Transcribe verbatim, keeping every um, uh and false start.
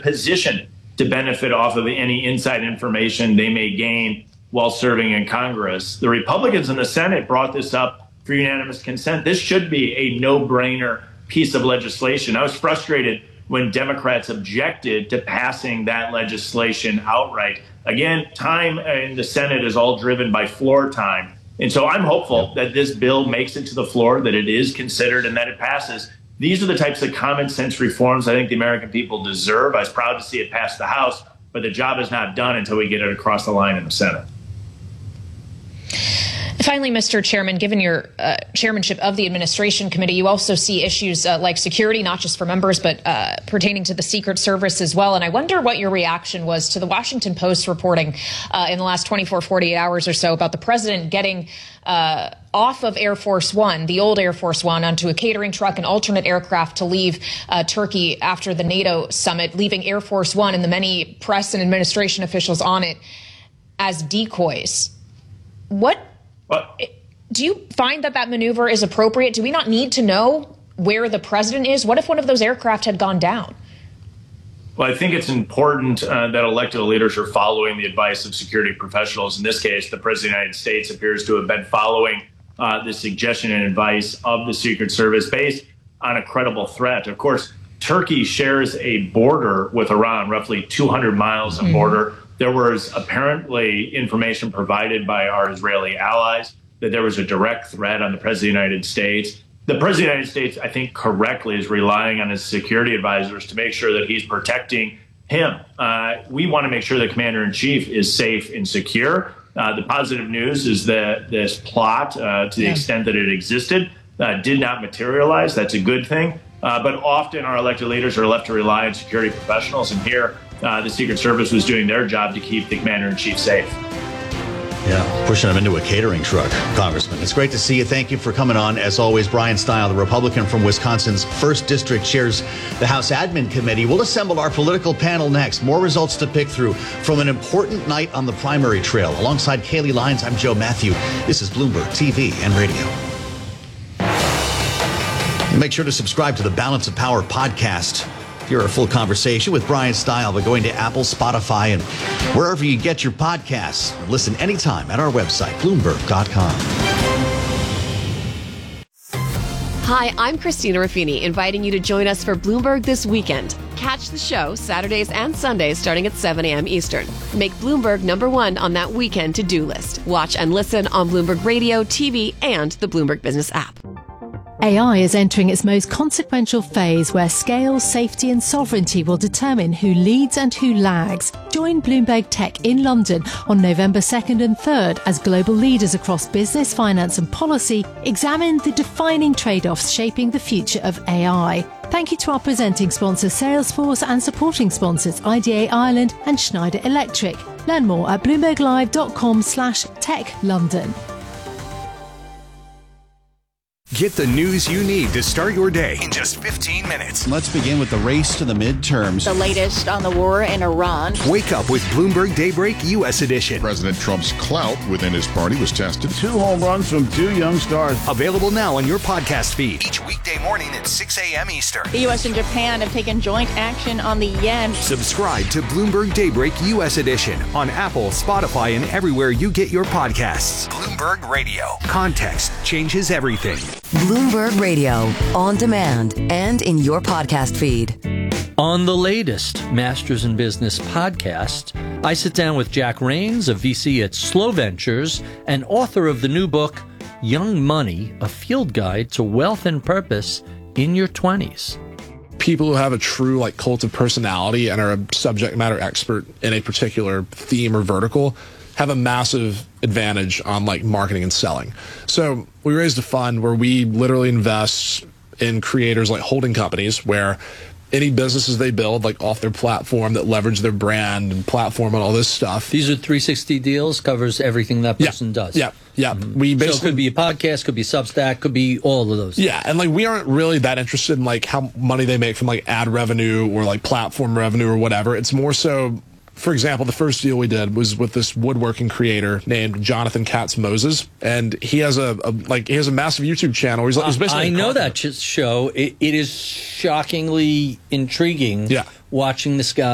positioned to benefit off of any inside information they may gain while serving in Congress. The Republicans in the Senate brought this up for unanimous consent. This should be a no-brainer piece of legislation. I was frustrated when Democrats objected to passing that legislation outright. Again, time in the Senate is all driven by floor time. And so I'm hopeful that this bill makes it to the floor, that it is considered, and that it passes. These are the types of common sense reforms I think the American people deserve. I was proud to see it pass the House, but the job is not done until we get it across the line in the Senate. Finally, Mister Chairman, given your uh, chairmanship of the Administration Committee, you also see issues uh, like security, not just for members, but uh, pertaining to the Secret Service as well. And I wonder what your reaction was to the Washington Post reporting uh, in the last twenty-four, forty-eight hours or so about the president getting uh, off of Air Force One, the old Air Force One, onto a catering truck and alternate aircraft to leave uh, Turkey after the NATO summit, leaving Air Force One and the many press and administration officials on it as decoys. What What? Do you find that that maneuver is appropriate? Do we not need to know where the president is? What if one of those aircraft had gone down? Well, I think it's important uh, that elected leaders are following the advice of security professionals. In this case, the President of the United States appears to have been following uh, the suggestion and advice of the Secret Service based on a credible threat. Of course, Turkey shares a border with Iran, roughly two hundred miles of mm-hmm. border. There was apparently information provided by our Israeli allies that there was a direct threat on the President of the United States. The President of the United States, I think correctly, is relying on his security advisors to make sure that he's protecting him. Uh, we want to make sure the Commander-in-Chief is safe and secure. Uh, the positive news is that this plot, uh, to the yeah. extent that it existed, uh, did not materialize. That's a good thing. Uh, but often our elected leaders are left to rely on security professionals, and here Uh, the Secret Service was doing their job to keep the Commander-in-Chief safe. Yeah, pushing them into a catering truck, Congressman. It's great to see you. Thank you for coming on. As always, Brian Stile, the Republican from Wisconsin's first District, chairs the House Admin Committee. We'll assemble our political panel next. More results to pick through from an important night on the primary trail. Alongside Kaylee Lyons, I'm Joe Matthew. This is Bloomberg T V and Radio. Make sure to subscribe to the Balance of Power podcast. Hear a full conversation with Brian Stile by going to Apple, Spotify, and wherever you get your podcasts. Listen anytime at our website, Bloomberg dot com. Hi, I'm Christina Ruffini, inviting you to join us for Bloomberg This Weekend. Catch the show Saturdays and Sundays starting at seven a.m. Eastern. Make Bloomberg number one on that weekend to-do list. Watch and listen on Bloomberg Radio, T V, and the Bloomberg Business app. A I is entering its most consequential phase where scale, safety and sovereignty will determine who leads and who lags. Join Bloomberg Tech in London on November second and third as global leaders across business, finance and policy examine the defining trade-offs shaping the future of A I. Thank you to our presenting sponsor Salesforce and supporting sponsors I D A Ireland and Schneider Electric. Learn more at bloomberglive.com slash tech London. Get the news you need to start your day in just fifteen minutes. Let's begin with the race to the midterms. The latest on the war in Iran. Wake up with Bloomberg Daybreak U S Edition. President Trump's clout within his party was tested. Two home runs from two young stars. Available now on your podcast feed. Each weekday morning at six a.m. Eastern. The U S and Japan have taken joint action on the yen. Subscribe to Bloomberg Daybreak U S Edition on Apple, Spotify, and everywhere you get your podcasts. Bloomberg Radio. Context changes everything. Bloomberg Radio, on demand and in your podcast feed. On the latest Masters in Business podcast, I sit down with Jack Rains, a V C at Slow Ventures and author of the new book, Young Money, A Field Guide to Wealth and Purpose in Your twenties. People who have a true like cult of personality and are a subject matter expert in a particular theme or vertical have a massive advantage on like marketing and selling. So we raised a fund where we literally invest in creators like holding companies where any businesses they build like off their platform that leverage their brand and platform and all this stuff. These are three sixty deals, covers everything that person yeah, does. Yeah, yeah. Mm-hmm. We basically, so it could be a podcast, could be Substack, could be all of those. Yeah, and like we aren't really that interested in like how money they make from like ad revenue or like platform revenue or whatever. It's more so, for example, the first deal we did was with this woodworking creator named Jonathan Katz Moses, and he has a, a like he has a massive YouTube channel. He's, he's basically I know that show. It, it is shockingly intriguing. Yeah. Watching this guy